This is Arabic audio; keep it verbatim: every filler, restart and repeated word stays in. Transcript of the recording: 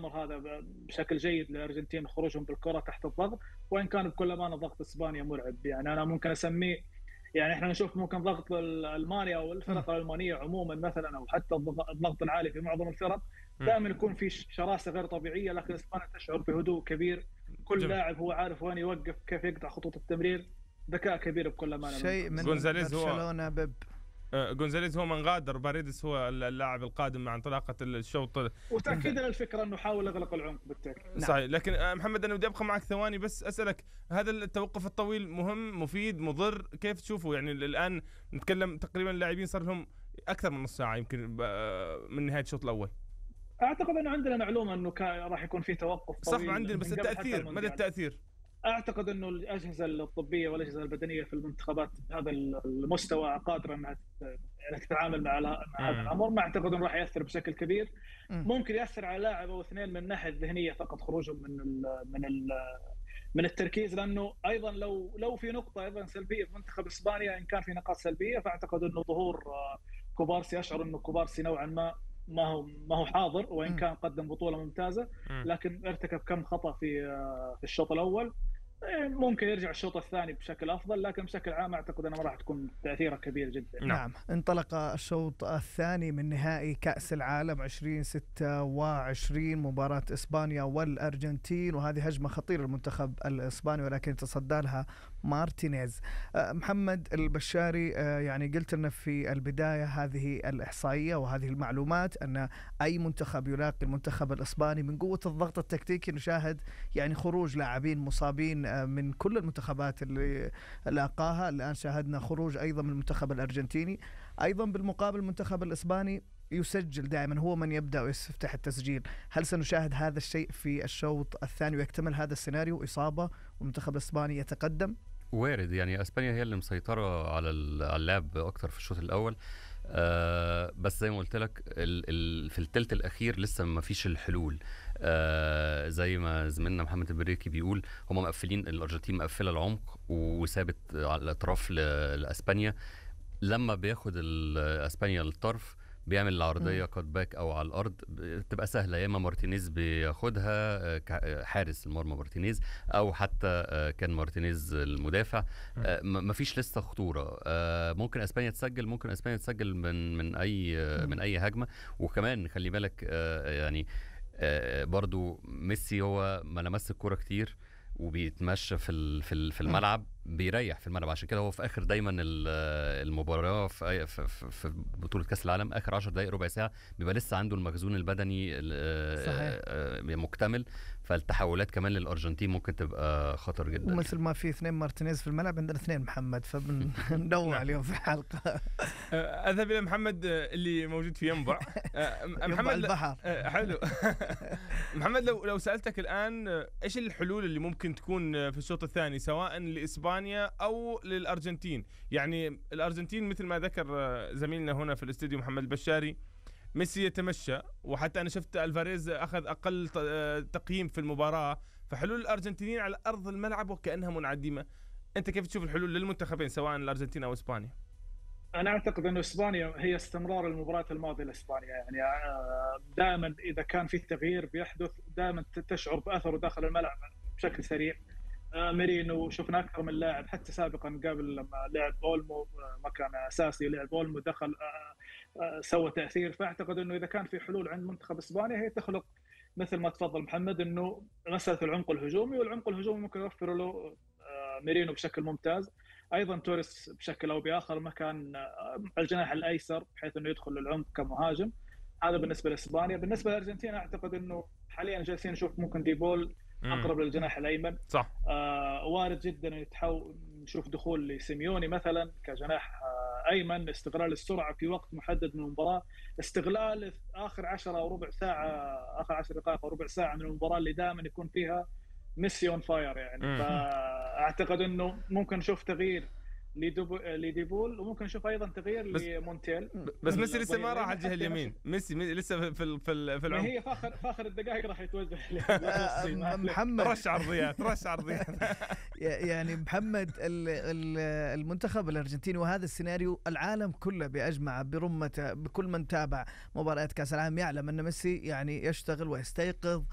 الامر هذا بشكل جيد للارجنتين خروجهم بالكره تحت الضغط، وان كان بكل امانه ضغط اسبانيا مرعب. يعني انا ممكن اسميه، يعني احنا نشوف ممكن ضغط المانيا او الفرق الالمانيه عموما مثلا، او حتى الضغط العالي في معظم الفرق دائما يكون في شراسه غير طبيعيه، لكن اسبانيا تشعر بهدوء كبير. كل جميل. لاعب هو عارف وين يوقف، كيف يقطع خطوط التمرير، ذكاء كبير بكل امانه. شيء من برشلونه بيب غونزاليز هو من غادر، باريدس هو اللاعب القادم مع انطلاقه الشوط، وتاكيدا للفكره انه حاول يغلق العمق بالتاكيد. صحيح. لكن محمد انا بدي ابقى معك ثواني بس اسالك، هذا التوقف الطويل مهم مفيد مضر كيف تشوفه؟ يعني الان نتكلم تقريبا اللاعبين صار لهم اكثر من نص ساعه يمكن من نهايه الشوط الاول. اعتقد انه عندنا معلومه انه راح يكون في توقف طويل. صح عندنا، بس التاثير مدى التاثير؟ اعتقد انه الاجهزه الطبيه والاجهزه البدنيه في المنتخبات بهذا المستوى قادره انها تتعامل مع هذا الامر. ما اعتقد انه راح ياثر بشكل كبير. ممكن ياثر على لاعب او اثنين من الناحيه الذهنيه فقط، خروجهم من ال من ال من التركيز، لانه ايضا لو لو في نقطه ايضا سلبيه في منتخب اسبانيا، ان كان في نقاط سلبيه فاعتقد انه ظهور كوبارسي، اشعر انه كوبارسي نوعا ما ما هو ما هو حاضر، وان كان قدم بطوله ممتازه لكن ارتكب كم خطا في في الشوط الاول. ممكن يرجع الشوط الثاني بشكل أفضل، لكن بشكل عام أعتقد أنه راح تكون تأثيرها كبير جدا. نعم. انطلق الشوط الثاني من نهائي كأس العالم ألفين وستة وعشرين، مباراة إسبانيا والأرجنتين، وهذه هجمة خطيرة للمنتخب الإسباني ولكن تصدى لها مارتينيز. محمد البشاري، يعني قلت لنا في البداية هذه الإحصائية وهذه المعلومات أن أي منتخب يلاقي المنتخب الإسباني من قوة الضغط التكتيكي نشاهد يعني خروج لاعبين مصابين من كل المنتخبات اللي لاقاها. الآن شاهدنا خروج أيضا من المنتخب الأرجنتيني، أيضا بالمقابل المنتخب الإسباني يسجل دائما، هو من يبدأ ويفتح التسجيل. هل سنشاهد هذا الشيء في الشوط الثاني ويكتمل هذا السيناريو، إصابة والمنتخب الإسباني يتقدم؟ وارد، يعني اسبانيا هي اللي مسيطره على اللعب اكتر في الشوط الاول. آه بس زي ما قلت لك ال ال في الثلث الاخير لسه ما فيش الحلول. آه زي ما زميلنا محمد البريكي بيقول، هم مقفلين، الارجنتين مقفله العمق وثابت على الاطراف لاسبانيا. لما بياخد اسبانيا الطرف بيعمل العرضيه كات باك او على الارض بتبقى سهله، يا اما مارتينيز بياخدها حارس المرمى مارتينيز، او حتى كان مارتينيز المدافع. مفيش لسه خطوره. ممكن اسبانيا تسجل، ممكن اسبانيا تسجل من من اي من اي هجمه. وكمان خلي بالك يعني برضو ميسي هو ما لمس الكوره كتير وبيتمشى في في الملعب، بيريح في الملعب. عشان كده هو في اخر دايما المباراه في في بطوله كاس العالم اخر عشر دقائق ربع ساعه بيبقى لسه عنده المخزون البدني صحيح. مكتمل. فالتحولات كمان للارجنتين ممكن تبقى خطر جدا. ومثل ما في اثنين مارتينيز في الملعب عندنا اثنين محمد، فبننوع اليوم في الحلقه. اذهب الى محمد اللي موجود في ينبع. محمد البحر. حلو. محمد لو لو سالتك الان ايش الحلول اللي ممكن تكون في الشوط الثاني سواء لاسبانيا او للارجنتين؟ يعني الارجنتين مثل ما ذكر زميلنا هنا في الاستوديو محمد البشاري، ميسي يتمشى، وحتى انا شفت الفاريز اخذ اقل تقييم في المباراه. فحلول الارجنتينيين على ارض الملعب وكانها منعدمه. انت كيف تشوف الحلول للمنتخبين سواء الارجنتين او اسبانيا؟ انا اعتقد انه اسبانيا هي استمرار المباراه الماضيه لاسبانيا. يعني دائما اذا كان في تغيير بيحدث دائما تشعر باثره داخل الملعب بشكل سريع. ميرينو شفنا اكثر من لاعب حتى سابقا قبل لما لعب اولمو ما كان اساسي، لعب اولمو دخل سوى تاثير. فاعتقد انه اذا كان في حلول عند منتخب اسبانيا هي تخلق مثل ما تفضل محمد، انه مساله العمق الهجومي، والعمق الهجومي ممكن يوفر له ميرينو بشكل ممتاز. ايضا توريس بشكل او باخر مكان الجناح الايسر بحيث انه يدخل للعمق كمهاجم. هذا بالنسبه لاسبانيا. بالنسبه للارجنتين اعتقد انه حاليا جالسين نشوف ممكن ديبول اقرب للجناح الايمن. صح. آه وارد جدا يتحول نشوف دخول لسيميوني مثلا كجناح آه ايمن، استغلال السرعه في وقت محدد من المباراه، استغلال اخر عشرة او ربع ساعه، اخر عشر دقائق او ربع ساعه من المباراه اللي دائما يكون فيها ميسي اون فاير. يعني فاعتقد انه ممكن نشوف تغيير لديبول، وممكن نشوف ايضا تغيير لمونتيل. بس ميسي لسه ما راح على الجهه اليمين. ميسي لسه في في في العمق. هي فاخر فاخر الدقائق راح يتوجه. محمد رش عرضيات رش عرضيات. يعني محمد المنتخب الارجنتيني وهذا السيناريو العالم كله باجمع برمته، بكل من تابع مباريات كاس العالم يعلم ان ميسي يعني يشتغل ويستيقظ